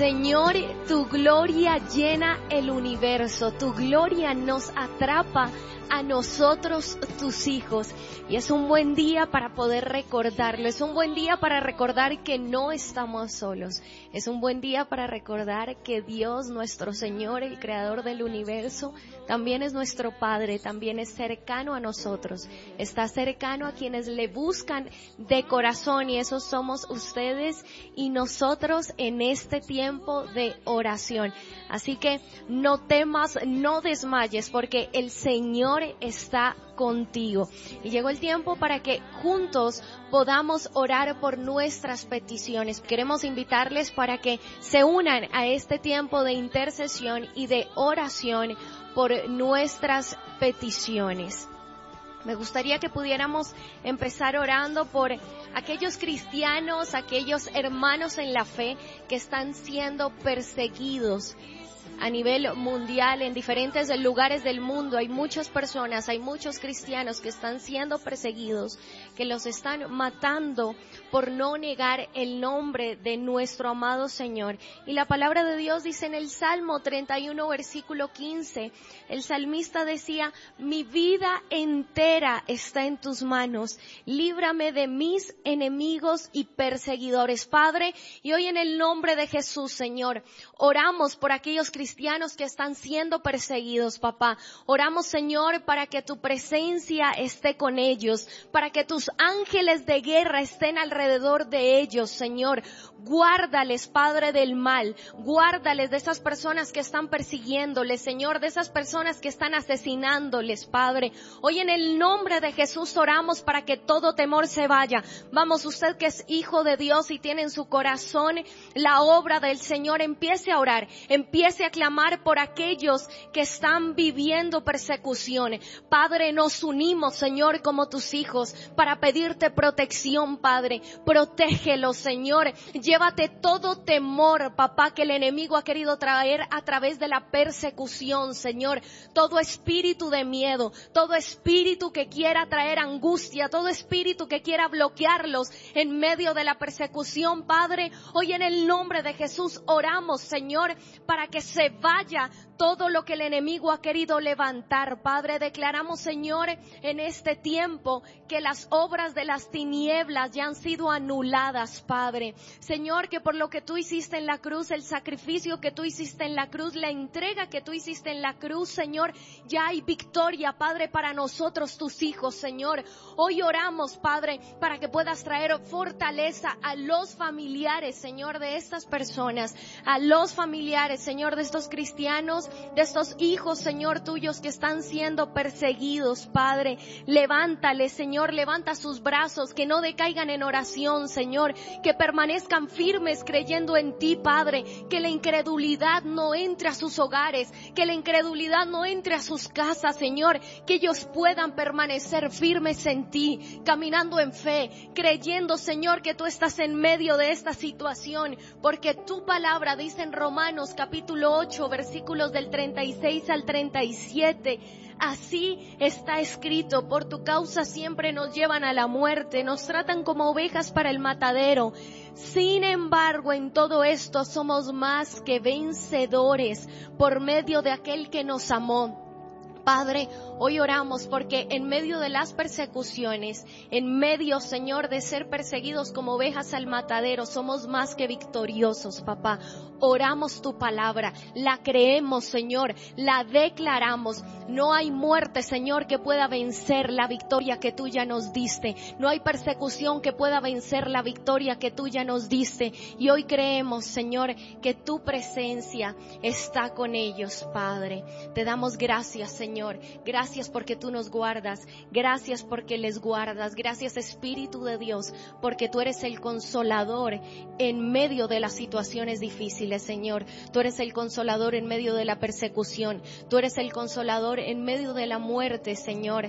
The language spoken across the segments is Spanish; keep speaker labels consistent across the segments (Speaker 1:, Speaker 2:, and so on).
Speaker 1: Señor, tu gloria llena el universo, tu gloria nos atrapa a nosotros, tus hijos. Y es un buen día para poder recordarlo, es un buen día para recordar que no estamos solos, es un buen día para recordar que Dios, nuestro Señor, el Creador del universo, también es nuestro Padre, también es cercano a nosotros, está cercano a quienes le buscan de corazón, y esos somos ustedes y nosotros en este tiempo de oración. Así que no temas, no desmayes, porque el Señor está contigo. Y llegó el tiempo para que juntos podamos orar por nuestras peticiones. Queremos invitarles para que se unan a este tiempo de intercesión y de oración por nuestras peticiones. Me gustaría que pudiéramos empezar orando por aquellos cristianos, aquellos hermanos en la fe que están siendo perseguidos a nivel mundial, en diferentes lugares del mundo. Hay muchas personas, hay muchos cristianos que están siendo perseguidos, que los están matando por no negar el nombre de nuestro amado Señor. Y la palabra de Dios dice en el Salmo 31, versículo 15, el salmista decía: mi vida entera está en tus manos, líbrame de mis enemigos y perseguidores. Padre, y hoy en el nombre de Jesús, Señor, oramos por aquellos cristianos que están siendo perseguidos, papá. Oramos, Señor, para que tu presencia esté con ellos, para que tus ángeles de guerra estén alrededor de ellos, Señor. Guárdales, Padre, del mal. Guárdales de esas personas que están persiguiéndoles, Señor, de esas personas que están asesinándoles, Padre. Hoy en el nombre de Jesús oramos para que todo temor se vaya. Vamos, usted que es hijo de Dios y tiene en su corazón la obra del Señor, empiece a orar, empiece a clamar por aquellos que están viviendo persecución. Padre, nos unimos, Señor, como tus hijos para pedirte protección, Padre. Protégelos, Señor. Llévate todo temor, papá, que el enemigo ha querido traer a través de la persecución, Señor. Todo espíritu de miedo, todo espíritu que quiera traer angustia, todo espíritu que quiera bloquearlos en medio de la persecución, Padre. Hoy en el nombre de Jesús oramos, Señor, para que se vaya todo lo que el enemigo ha querido levantar, Padre. Declaramos, Señor, en este tiempo que las obras de las tinieblas ya han sido anuladas, Padre. Señor, que por lo que tú hiciste en la cruz, el sacrificio que tú hiciste en la cruz, la entrega que tú hiciste en la cruz, Señor, ya hay victoria, Padre, para nosotros, tus hijos, Señor. Hoy oramos, Padre, para que puedas traer fortaleza a los familiares, Señor, de estas personas, a los familiares, Señor, de estos cristianos, de estos hijos, Señor, tuyos que están siendo perseguidos, Padre. Levántales, Señor, levanta sus brazos, que no decaigan en oración, Señor, que permanezcan firmes creyendo en ti, Padre, que la incredulidad no entre a sus hogares, que la incredulidad no entre a sus casas, Señor, que ellos puedan permanecer firmes en ti, caminando en fe, creyendo, Señor, que tú estás en medio de esta situación, porque tu palabra dice en Romanos capítulo 8, versículos del 36 al 37, así está escrito: por tu causa siempre nos llevan a la muerte, nos tratan como ovejas para el matadero. Sin embargo, en todo esto somos más que vencedores por medio de aquel que nos amó. Padre, hoy oramos porque en medio de las persecuciones, en medio, Señor, de ser perseguidos como ovejas al matadero, somos más que victoriosos, papá. Oramos tu palabra, la creemos, Señor, la declaramos. No hay muerte, Señor, que pueda vencer la victoria que tú ya nos diste. No hay persecución que pueda vencer la victoria que tú ya nos diste. Y hoy creemos, Señor, que tu presencia está con ellos, Padre. Te damos gracias, Señor. Gracias porque tú nos guardas. Gracias porque les guardas. Gracias, Espíritu de Dios, porque tú eres el consolador en medio de las situaciones difíciles, Señor. Tú eres el consolador en medio de la persecución. Tú eres el consolador en medio de la muerte, Señor.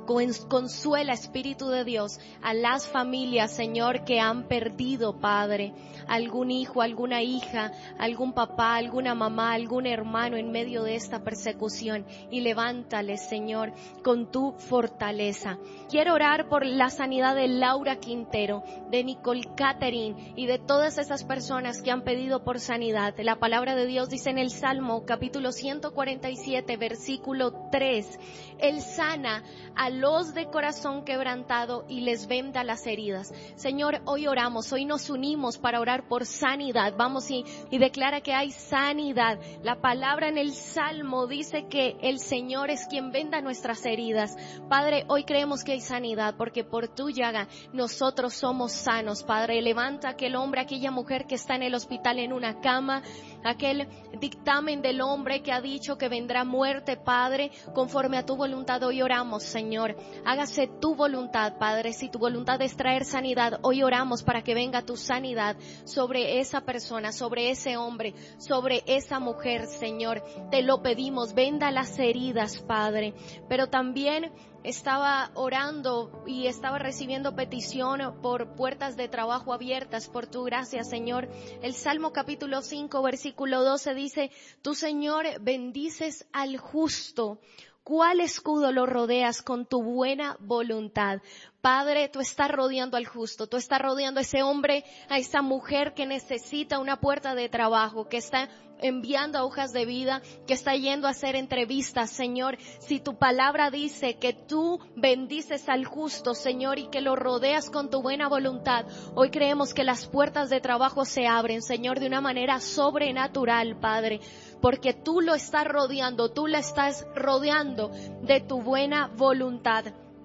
Speaker 1: Consuela, Espíritu de Dios, a las familias, Señor, que han perdido, Padre, algún hijo, alguna hija, algún papá, alguna mamá, algún hermano en medio de esta persecución, y levántales, Señor, con tu fortaleza. Quiero orar por la sanidad de Laura Quintero, de Nicole Catherine y de todas esas personas que han pedido por sanidad. La palabra de Dios dice en el Salmo capítulo 147, versículo 3, Él sana a los de corazón quebrantado y les venda las heridas. Señor, hoy oramos, hoy nos unimos para orar por sanidad. Vamos y declara que hay sanidad. La palabra en el Salmo dice que el Señor es quien venda nuestras heridas. Padre, hoy creemos que hay sanidad porque por tu llaga nosotros somos sanos. Padre, levanta a aquel hombre, aquella mujer que está en el hospital en una cama, aquel dictamen del hombre que ha dicho que vendrá muerte, Padre, conforme a tu voluntad. Hoy oramos, Señor, hágase tu voluntad, Padre. Si tu voluntad es traer sanidad, hoy oramos para que venga tu sanidad sobre esa persona, sobre ese hombre, sobre esa mujer, Señor. Te lo pedimos, venda las heridas, Padre. Pero también estaba orando y estaba recibiendo petición por puertas de trabajo abiertas, por tu gracia, Señor. El Salmo capítulo 5, versículo 12 dice, tú, Señor, bendices al justo. ¿Cuál escudo lo rodeas con tu buena voluntad? Padre, tú estás rodeando al justo, tú estás rodeando a ese hombre, a esa mujer que necesita una puerta de trabajo, que está enviando hojas de vida, que está yendo a hacer entrevistas, Señor. Si tu palabra dice que tú bendices al justo, Señor, y que lo rodeas con tu buena voluntad, hoy creemos que las puertas de trabajo se abren, Señor, de una manera sobrenatural, Padre, porque tú lo estás rodeando, tú la estás rodeando de tu buena voluntad.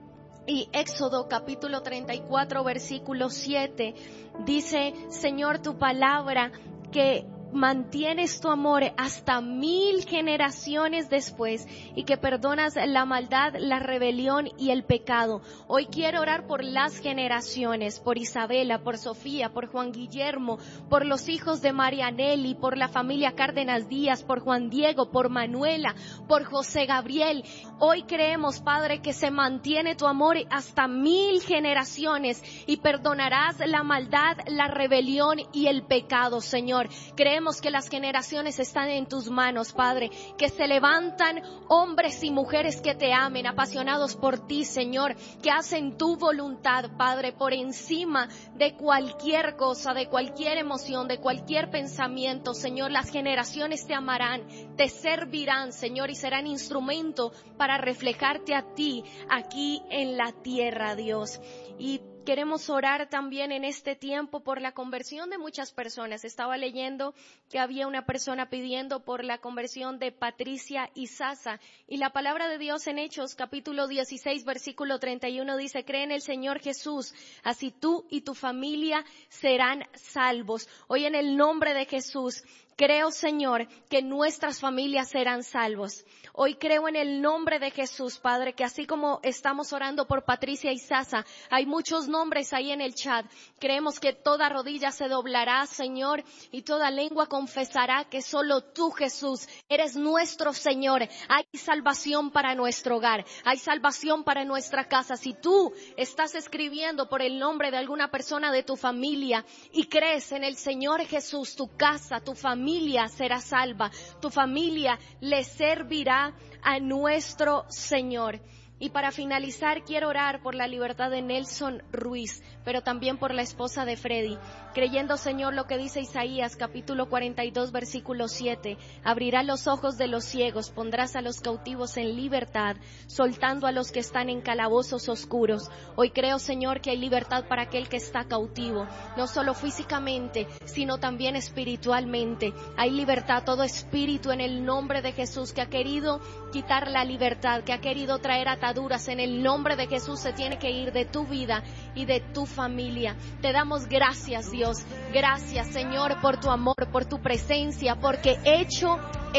Speaker 1: Y Éxodo capítulo 34 versículo 7 dice, Señor, tu palabra que mantienes tu amor hasta 1000 generaciones después y que perdonas la maldad, la rebelión y el pecado. Hoy quiero orar por las generaciones, por Isabela, por Sofía, por Juan Guillermo, por los hijos de Marianelli, por la familia Cárdenas Díaz, por Juan Diego, por Manuela, por José Gabriel. Hoy creemos, Padre, que se mantiene tu amor hasta 1000 generaciones y perdonarás la maldad, la rebelión y el pecado, Señor. Creemos que las generaciones están en tus manos, Padre, que se levantan hombres y mujeres que te amen, apasionados por ti, Señor, que hacen tu voluntad, Padre, por encima de cualquier cosa, de cualquier emoción, de cualquier pensamiento, Señor. Las generaciones te amarán, te servirán, Señor, y serán instrumento para reflejarte a ti aquí en la tierra, Dios. Y queremos orar también en este tiempo por la conversión de muchas personas. Estaba leyendo que había una persona pidiendo por la conversión de Patricia Izaza. Y la palabra de Dios en Hechos, capítulo 16, versículo 31 dice, cree en el Señor Jesús, así tú y tu familia serán salvos. Hoy en el nombre de Jesús, creo, Señor, que nuestras familias serán salvos. Hoy creo en el nombre de Jesús, Padre, que así como estamos orando por Patricia Izaza, hay muchos nombres ahí en el chat. Creemos que toda rodilla se doblará, Señor, y toda lengua confesará que solo tú, Jesús, eres nuestro Señor. Hay salvación para nuestro hogar, hay salvación para nuestra casa. Si tú estás escribiendo por el nombre de alguna persona de tu familia y crees en el Señor Jesús, tu casa, tu familia será salva, tu familia le servirá a nuestro Señor. Y para finalizar, quiero orar por la libertad de Nelson Ruiz, pero también por la esposa de Freddy, creyendo, Señor, lo que dice Isaías, capítulo 42, versículo 7. Abrirás los ojos de los ciegos, pondrás a los cautivos en libertad, soltando a los que están en calabozos oscuros. Hoy creo, Señor, que hay libertad para aquel que está cautivo, no solo físicamente, sino también espiritualmente. Hay libertad, todo espíritu en el nombre de Jesús que ha querido quitar la libertad, que ha querido traer ataduras, en el nombre de Jesús se tiene que ir de tu vida y de tu familia. Te damos gracias, Dios. Gracias, Señor, por tu amor, por tu presencia, porque hecho